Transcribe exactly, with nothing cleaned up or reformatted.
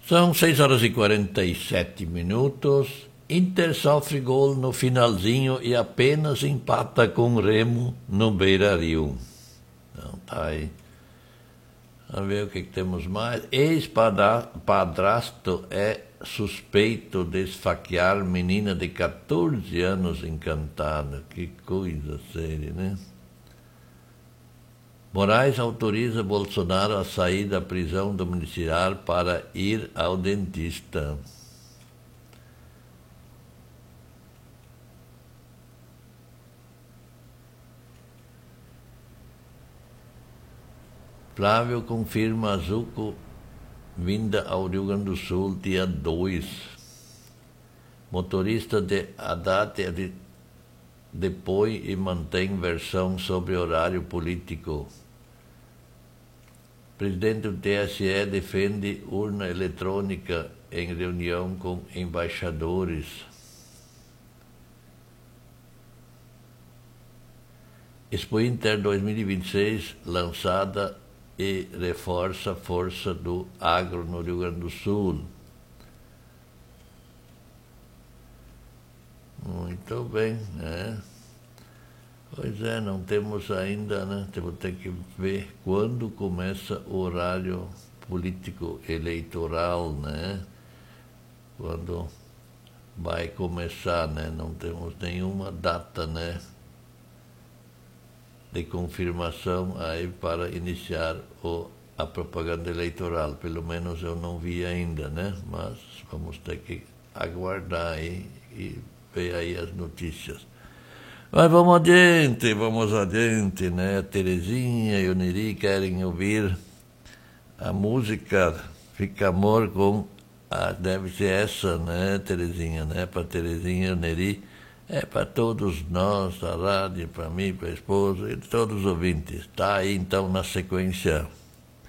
São seis horas e quarenta e sete minutos. Inter sofre gol no finalzinho e apenas empata com o Remo no Beira-Rio. Então tá aí. Vamos ver o que, que temos mais. Ex-padrasto é suspeito de esfaquear menina de quatorze anos encantada. Que coisa séria, né? Moraes autoriza Bolsonaro a sair da prisão domiciliar para ir ao dentista. Flávio confirma Azuco vinda ao Rio Grande do Sul dia dois. Motorista de Haddad depõe e mantém versão sobre horário político. Presidente do T S E defende urna eletrônica em reunião com embaixadores. Expo Inter dois mil e vinte e seis lançada e reforça a força do agro no Rio Grande do Sul. Muito bem, né? Pois é, não temos ainda, né? Temos que ver quando começa o horário político eleitoral, né? Quando vai começar, né? Não temos nenhuma data, né? De confirmação aí para iniciar o, a propaganda eleitoral. Pelo menos eu não vi ainda, né? Mas vamos ter que aguardar aí e ver aí as notícias. Mas vamos adiante, vamos adiante, né? A Terezinha e o Neri querem ouvir a música Fica Amor com a, deve ser essa, né, Terezinha, né? Para Terezinha e o Neri. É para todos nós, da rádio, para mim, para a esposa e todos os ouvintes. Está aí, então, na sequência.